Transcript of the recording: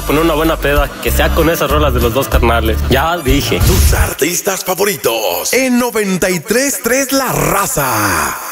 poner una buena peda, que sea con esas rolas de los dos carnales. Ya dije. Tus artistas favoritos en 93.3 La Raza.